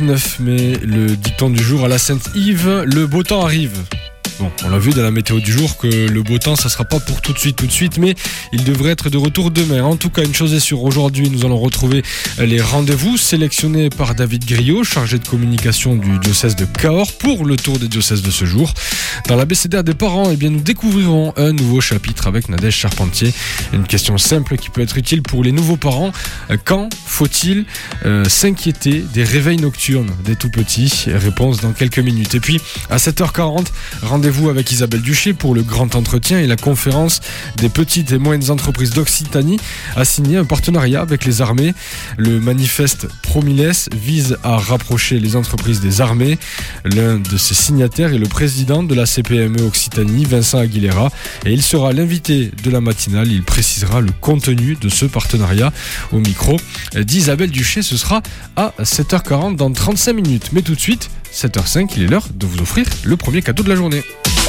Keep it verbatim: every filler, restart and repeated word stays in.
neuf mai, le dicton du jour à la Sainte-Yves, le beau temps arrive. Bon, on l'a vu dans la météo du jour que le beau temps, ça sera pas pour tout de suite, tout de suite, mais il devrait être de retour demain. En tout cas, une chose est sûre, aujourd'hui, nous allons retrouver les rendez-vous sélectionnés par David Griot, chargé de communication du diocèse de Cahors, pour le tour des diocèses de ce jour. Dans l'abécédaire des parents, eh bien, nous découvrirons un nouveau chapitre avec Nadège Charpentier. Une question simple qui peut être utile pour les nouveaux parents. Quand faut-il euh, s'inquiéter des réveils nocturnes des tout petits? Réponse dans quelques minutes. Et puis, à sept heures quarante, rendez-vous avec Isabelle Duché pour le grand entretien et la conférence des petites et moyennes entreprises d'Occitanie a signé un partenariat avec les armées. Le manifeste Promiles vise à rapprocher les entreprises des armées. L'un de ses signataires est le président de la C P M E Occitanie, Vincent Aguilera, et il sera l'invité de la matinale. Il précisera le contenu de ce partenariat au micro d'Isabelle Duché. Ce sera à sept heures quarante dans trente-cinq minutes. Mais tout de suite, sept heures cinq, il est l'heure de vous offrir le premier cadeau de la journée.